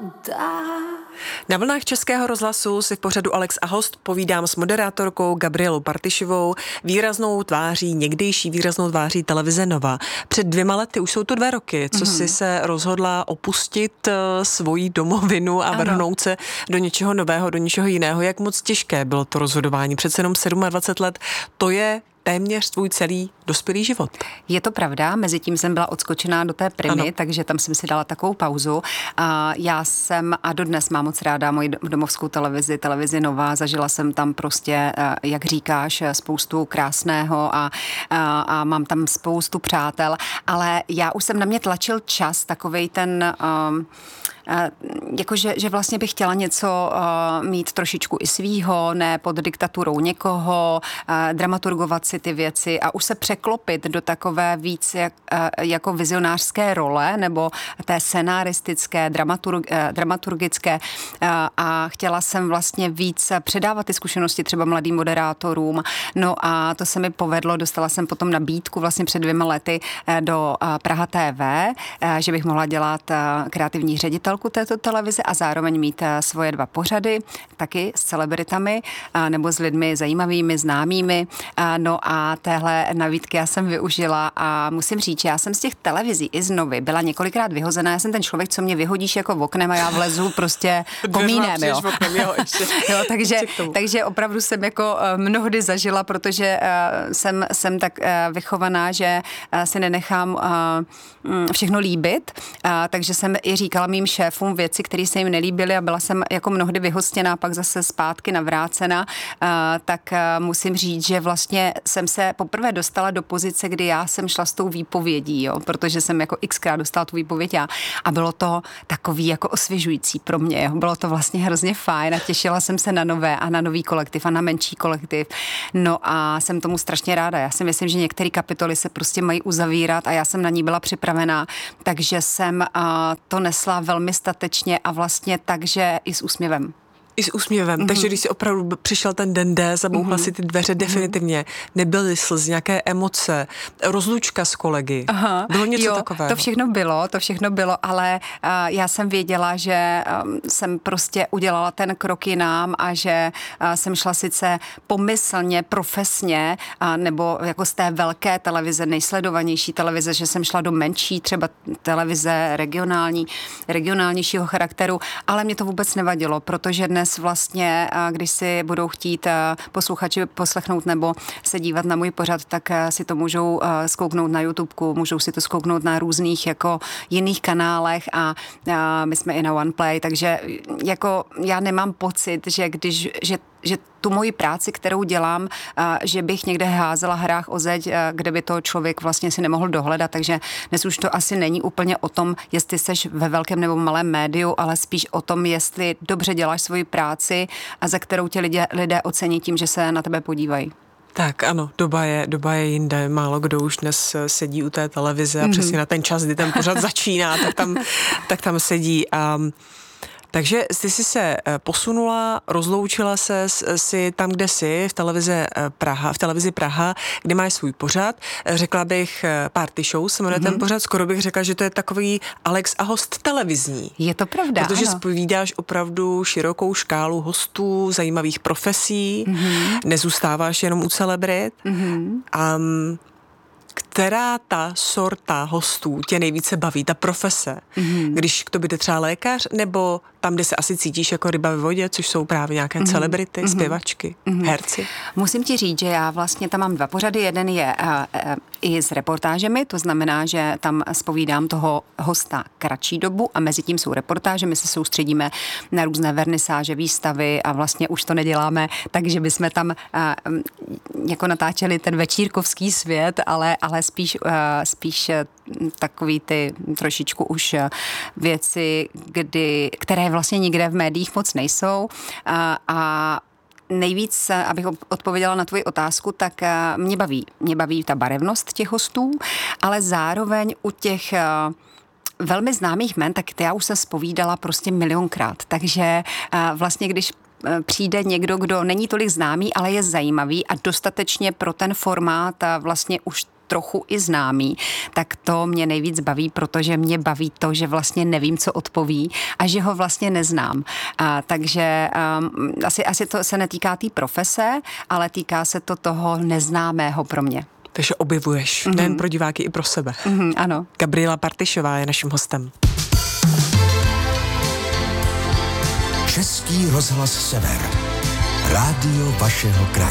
Na vlnách Českého rozhlasu si v pořadu Alex a host povídám s moderátorkou Gabrielou Partyšovou, někdejší výraznou tváří televize Nova. Před 2 lety, už jsou to 2 roky, co si se rozhodla opustit svoji domovinu a vrhnout se do něčeho nového, do něčeho jiného. Jak moc těžké bylo to rozhodování? Přece jenom 27 let, to je téměř tvůj celý dospělý život. Je to pravda, mezi tím jsem byla odskočená do té Primy, takže tam jsem si dala takovou pauzu. Já jsem a dodnes mám moc ráda moji domovskou televizi Nova, zažila jsem tam prostě, jak říkáš, spoustu krásného a mám tam spoustu přátel, ale já už jsem na mě tlačil čas, takovej ten jakože že vlastně bych chtěla něco mít trošičku i svýho, ne pod diktaturou někoho, dramaturgovat si ty věci a už se překlopit do takové víc jako vizionářské role nebo té scenaristické, dramaturgické a chtěla jsem vlastně víc předávat ty zkušenosti třeba mladým moderátorům. No a to se mi povedlo, dostala jsem potom nabídku vlastně před 2 lety do Praha TV, že bych mohla dělat kreativní ředitelku této televize a zároveň mít svoje 2 pořady, taky s celebritami nebo s lidmi zajímavými, známými. No a téhle nabídky já jsem využila a musím říct, že já jsem z těch televizí i z Novy byla několikrát vyhozená. Já jsem ten člověk, co mě vyhodíš jako v oknem a já vlezu prostě komínem. Jo. Takže opravdu jsem jako mnohdy zažila, protože jsem tak vychovaná, že si nenechám všechno líbit, takže jsem i říkala mým šéfům věci, které se jim nelíbily a byla jsem jako mnohdy vyhostěná, pak zase zpátky navrácena, tak musím říct, že vlastně jsem se poprvé dostala do pozice, kdy já jsem šla s tou výpovědí, jo, protože jsem jako xkrát dostala tu výpověď a bylo to takový jako osvěžující pro mě, jo. Bylo to vlastně hrozně fajn a těšila jsem se na nové a na nový kolektiv a na menší kolektiv. No a jsem tomu strašně ráda. Já si myslím, že některé kapitoly se prostě mají uzavírat a já jsem na ní byla připravená, takže jsem to nesla velmi statečně a vlastně takže i s úsměvem. I s úsměvem, takže když si opravdu přišel ten den D, zabouchla si ty dveře definitivně, nebyly slzy, nějaké emoce, rozlučka s kolegy, bylo něco takového? To všechno bylo, ale já jsem věděla, že jsem prostě udělala ten krok jinam a že jsem šla sice pomyslně, profesně, nebo jako z té velké televize, nejsledovanější televize, že jsem šla do menší třeba televize regionálnějšího charakteru, ale mě to vůbec nevadilo, protože dnes vlastně, když si budou chtít posluchači poslechnout nebo se dívat na můj pořad, tak si to můžou zkouknout na YouTubeku, můžou si to zkouknout na různých jako jiných kanálech a my jsme i na OnePlay, takže jako já nemám pocit, že tu moji práci, kterou dělám, že bych někde házela hrách o zeď, kde by to člověk vlastně si nemohl dohledat, takže dnes už to asi není úplně o tom, jestli seš ve velkém nebo malém médiu, ale spíš o tom, jestli dobře děláš svoji práci a za kterou tě lidé ocení tím, že se na tebe podívají. Tak ano, doba je jinde. Málo kdo už dnes sedí u té televize a přesně na ten čas, kdy ten pořad začíná, tak tam sedí. Takže jsi se posunula, rozloučila se si tam, kde jsi, v televizi Praha, kde máš svůj pořad. Řekla bych Party Show, se jmenuje ten pořad, skoro bych řekla, že to je takový Alex a host televizní. Je to pravda, protože zpovídáš opravdu širokou škálu hostů, zajímavých profesí, nezůstáváš jenom u celebrit. Která ta sorta hostů tě nejvíce baví, ta profese? Když k tobě jde třeba lékař, nebo tam, kde se asi cítíš jako ryba ve vodě, což jsou právě nějaké celebrity, zpěvačky, herci? Musím ti říct, že já vlastně tam mám 2 pořady. Jeden je i s reportážemi, to znamená, že tam zpovídám toho hosta kratší dobu a mezi tím jsou reportáže. My se soustředíme na různé vernisáže, výstavy a vlastně už to neděláme, takže bychom tam jako natáčeli ten večírkovský svět, ale spíš takový ty trošičku už věci, které vlastně nikde v médiích moc nejsou a nejvíc, abych odpověděla na tvoji otázku, tak mě baví ta barevnost těch hostů, ale zároveň u těch velmi známých jmen, tak já už jsem zpovídala prostě milionkrát, takže vlastně když přijde někdo, kdo není tolik známý, ale je zajímavý a dostatečně pro ten formát a vlastně už trochu i známý, tak to mě nejvíc baví, protože mě baví to, že vlastně nevím, co odpoví a že ho vlastně neznám. Takže asi to se netýká té profese, ale týká se to toho neznámého pro mě. Takže objevuješ, nejen pro diváky, i pro sebe. Ano. Gabriela Partyšová je naším hostem. Český rozhlas Sever. Rádio vašeho kraje.